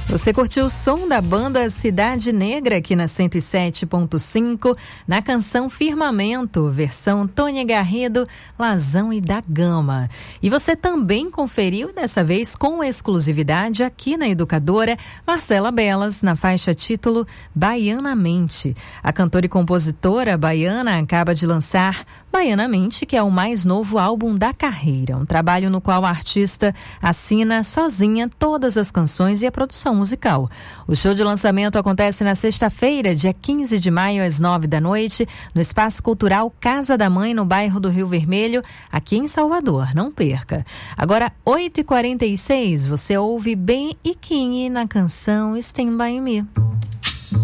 Você curtiu o som da banda Cidade Negra aqui na 107.5, na canção Firmamento, versão Tony Garrido, Lazão e da Gama. E você também conferiu, dessa vez com exclusividade aqui na Educadora, Marcela Belas, na faixa título Baianamente. A cantora e compositora baiana acaba de lançar Baianamente, que é o mais novo álbum da carreira, um trabalho no qual a artista assina sozinha todas as canções e a produção musical. O show de lançamento acontece na sexta-feira, dia 15 de maio, às 9h, no Espaço Cultural Casa da Mãe, no bairro do Rio Vermelho, aqui em Salvador. Não perca. Agora, 8h46, você ouve Ben e King na canção Stand By Me.